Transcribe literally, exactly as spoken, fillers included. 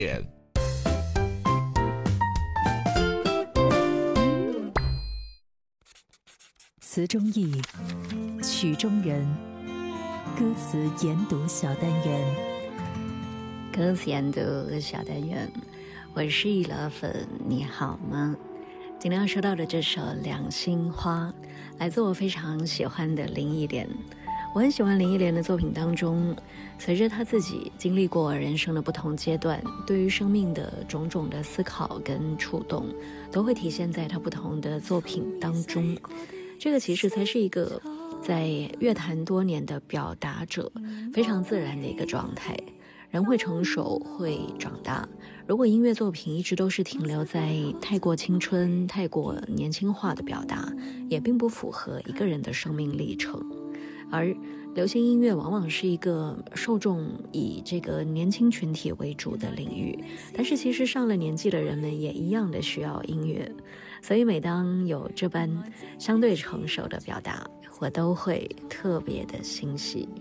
词中意，曲中人，歌词研读小单元。 歌词研读小单元，我是易拉粉，你好吗？今天要说到的这首《两心花》，来自我非常喜欢的林忆莲。我很喜欢林忆莲的作品当中，随着她自己经历过人生的不同阶段，对于生命的种种的思考跟触动，都会体现在她不同的作品当中。这个其实才是一个在乐坛多年的表达者非常自然的一个状态。人会成熟，会长大，如果音乐作品一直都是停留在太过青春、太过年轻化的表达，也并不符合一个人的生命历程。而流行音乐往往是一个受众以这个年轻群体为主的领域，但是其实上了年纪的人们也一样的需要音乐，所以每当有这般相对成熟的表达，我都会特别的欣喜。